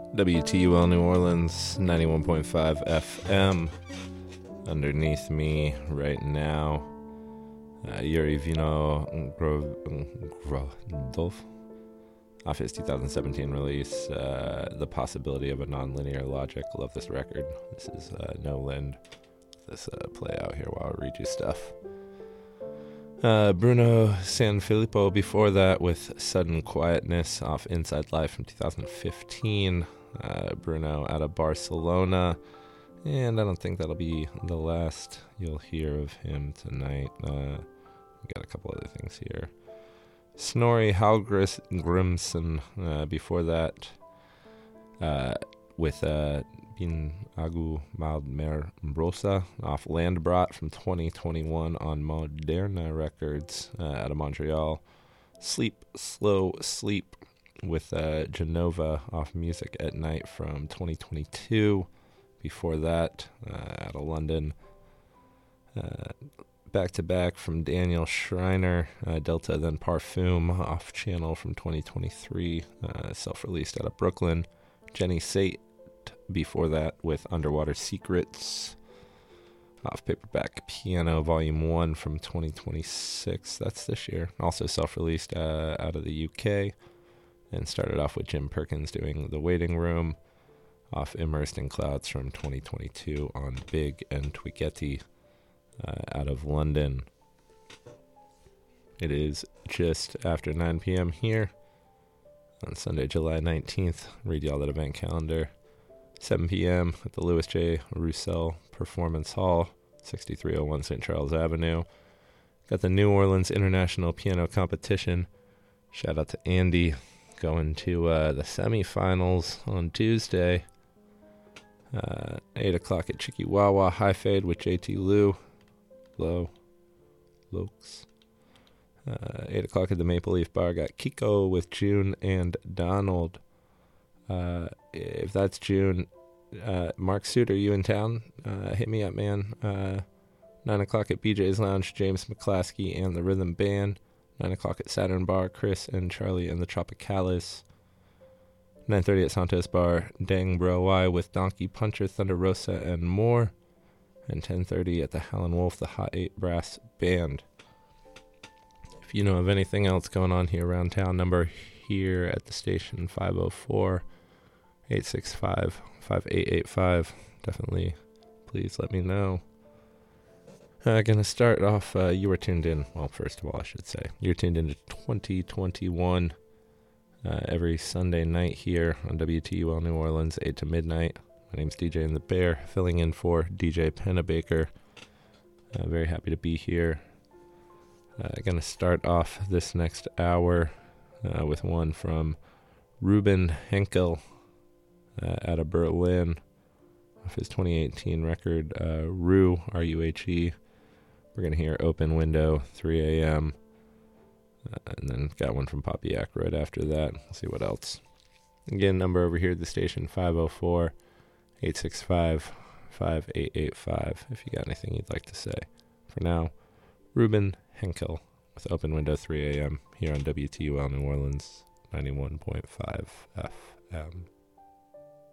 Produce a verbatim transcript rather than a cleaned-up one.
W T U L New Orleans, ninety-one point five F M. Underneath me right now, uh, Yuri Vino Grodolf, off his two thousand seventeen release, uh, The Possibility of a Nonlinear Logic. Love this record. This is uh, No Lind. This uh, play out here while I read you stuff. Uh, Bruno Sanfilippo before that with Sudden Quietness off Inside Life from two thousand fifteen. Uh, Bruno out of Barcelona. And I don't think that'll be the last you'll hear of him tonight. Uh, we got a couple other things here. Snorri Hallgrimsson uh, before that uh, with uh, Bin Agu Maldmer Mbrosa off Landbrat from twenty twenty-one on Moderna Records uh, out of Montreal. Sleep, Slow Sleep with uh, Genova off Music at Night from twenty twenty-two. Before that, uh, out of London. Uh, back-to-back from Daniel Schreiner, uh, Delta then Parfum off Channel from twenty twenty-three. Uh, self-released out of Brooklyn. Jenny Sate before that with Underwater Secrets off Paperback Piano Volume one from twenty twenty-six. That's this year. Also self-released uh, out of the U K. And started off with Jim Perkins doing The Waiting Room off Immersed in Clouds from twenty twenty-two on Big and Twigeti uh, out of London. It is just after nine p.m. here on Sunday, July nineteenth. Read y'all that event calendar. seven p.m. at the Louis J. Roussel Performance Hall, sixty-three oh one Saint Charles Avenue. Got the New Orleans International Piano Competition. Shout out to Andy going to uh, the semifinals on Tuesday. Uh, eight o'clock at Chikiwawa High Fade with J T Lou. Low. Lokes. Uh, eight o'clock at the Maple Leaf Bar. Got Kiko with June and Donald. Uh, if that's June, uh, Mark Suit, are you in town? Uh, hit me up, man. Uh, nine o'clock at B J's Lounge, James McClaskey and the Rhythm Band. nine o'clock at Saturn Bar, Chris and Charlie and the Tropicalis. nine thirty at Santos Bar, Dang Bro Y with Donkey Puncher, Thunder Rosa, and more. And ten thirty at the Howlin' Wolf, the Hot eight Brass Band. If you know of anything else going on here around town, number here at the station, five oh four, eight six five, five eight eight five. Definitely, please let me know. Uh, gonna start off, uh, you were tuned in, well, first of all, I should say, you're tuned into twenty twenty-one uh, every Sunday night here on W T U L New Orleans, eight to midnight. My name's D J and the Bear, filling in for D J Pennebaker. Uh, very happy to be here. Uh, gonna start off this next hour uh, with one from Ruben Henkel uh, out of Berlin, off his twenty eighteen record, uh, Rue, R U H E. We're going to hear Open Window, three a.m. Uh, and then got one from Poppy Ack right after that. Let's see what else. Again, number over here at the station, five oh four, eight six five, five eight eight five, if you got anything you'd like to say. For now, Ruben Henkel with Open Window, three a.m. here on W T U L New Orleans, ninety-one point five F M.